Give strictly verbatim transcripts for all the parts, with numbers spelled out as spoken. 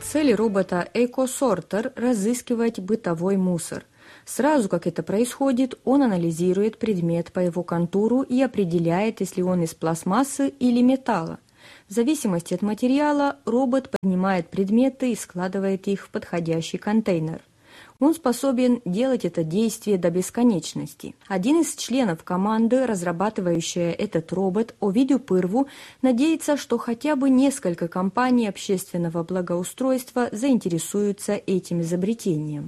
Цель робота EcoSorter – разыскивать бытовой мусор. Сразу как это происходит, он анализирует предмет по его контуру и определяет, если он из пластмассы или металла. В зависимости от материала робот поднимает предметы и складывает их в подходящий контейнер. Он способен делать это действие до бесконечности. Один из членов команды, разрабатывающая этот робот, Овидиу Пырву, надеется, что хотя бы несколько компаний общественного благоустройства заинтересуются этим изобретением.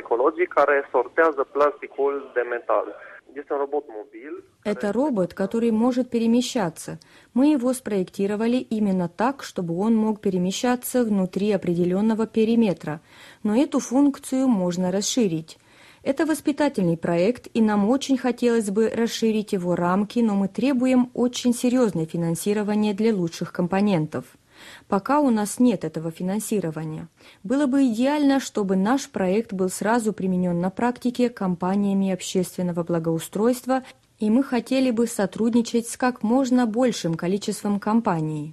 Это робот, который может перемещаться. Мы его спроектировали именно так, чтобы он мог перемещаться внутри определенного периметра, но эту функцию можно расширить. Это воспитательный проект, и нам очень хотелось бы расширить его рамки, но мы требуем очень серьезное финансирование для лучших компонентов. Пока у нас нет этого финансирования. Было бы идеально, чтобы наш проект был сразу применен на практике компаниями общественного благоустройства, и мы хотели бы сотрудничать с как можно большим количеством компаний.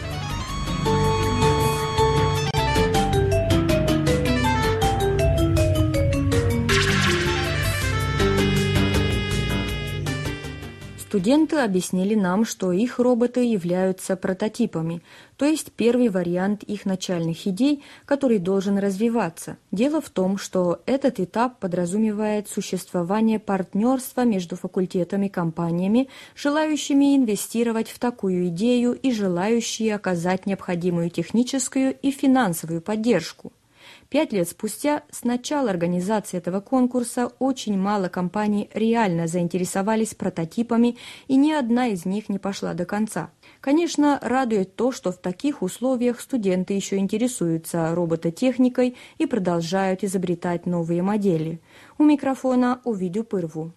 Студенты объяснили нам, что их роботы являются прототипами, то есть первый вариант их начальных идей, который должен развиваться. Дело в том, что этот этап подразумевает существование партнерства между факультетами и компаниями, желающими инвестировать в такую идею и желающие оказать необходимую техническую и финансовую поддержку. Пять лет спустя, с начала организации этого конкурса, очень мало компаний реально заинтересовались прототипами, и ни одна из них не пошла до конца. Конечно, радует то, что в таких условиях студенты еще интересуются робототехникой и продолжают изобретать новые модели. У микрофона Овидиу Пырву.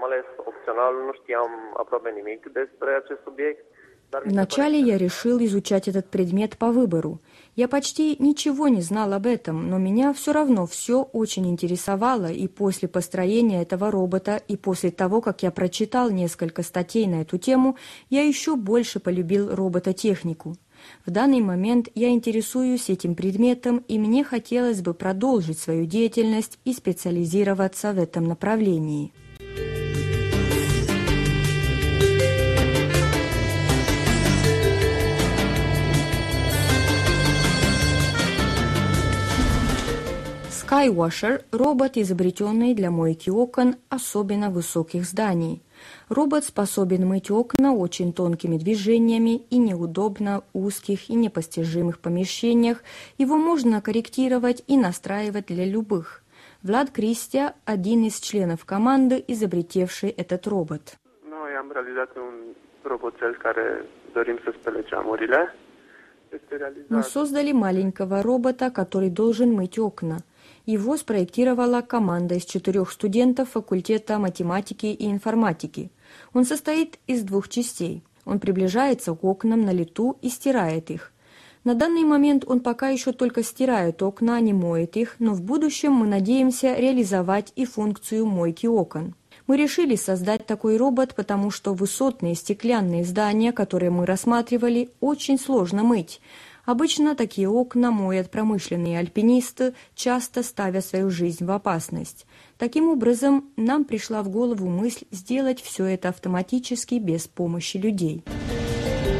Вначале я решил изучать этот предмет по выбору. Я почти ничего не знал об этом, но меня все равно все очень интересовало, и после построения этого робота, и после того, как я прочитал несколько статей на эту тему, я еще больше полюбил робототехнику. В данный момент я интересуюсь этим предметом, и мне хотелось бы продолжить свою деятельность и специализироваться в этом направлении. Skywasher – робот, изобретенный для мойки окон особенно высоких зданий. Робот способен мыть окна очень тонкими движениями и неудобно узких и непостижимых помещениях. Его можно корректировать и настраивать для любых. Влад Кристия – один из членов команды, изобретевший этот робот. Мы создали маленького робота, который должен мыть окна. Его спроектировала команда из четырех студентов факультета математики и информатики. Он состоит из двух частей. Он приближается к окнам на лету и стирает их. На данный момент он пока еще только стирает окна, а не моет их, но в будущем мы надеемся реализовать и функцию мойки окон. Мы решили создать такой робот, потому что высотные стеклянные здания, которые мы рассматривали, очень сложно мыть. Обычно такие окна моют промышленные альпинисты, часто ставя свою жизнь в опасность. Таким образом, нам пришла в голову мысль сделать все это автоматически без помощи людей.